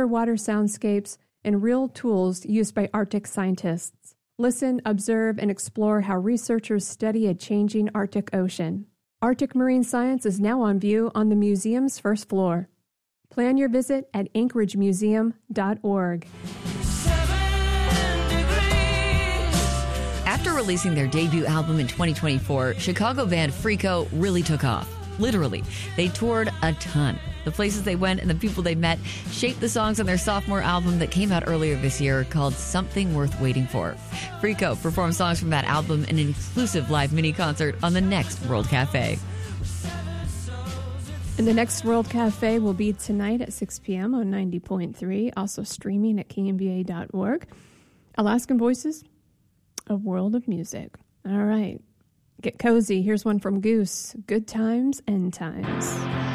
underwater soundscapes, and real tools used by Arctic scientists. Listen, observe, and explore how researchers study a changing Arctic Ocean. Arctic Marine Science is now on view on the museum's first floor. Plan your visit at AnchorageMuseum.org. After releasing their debut album in 2024, Chicago band Freako really took off. Literally, they toured a ton. The places they went and the people they met shaped the songs on their sophomore album that came out earlier this year called Something Worth Waiting For. Freako performed songs from that album in an exclusive live mini concert on the next World Cafe. And the next World Cafe will be tonight at 6 p.m. on 90.3, also streaming at KMBA.org. Alaskan Voices, a world of music. All right, get cozy. Here's one from Goose, Good Times, End Times.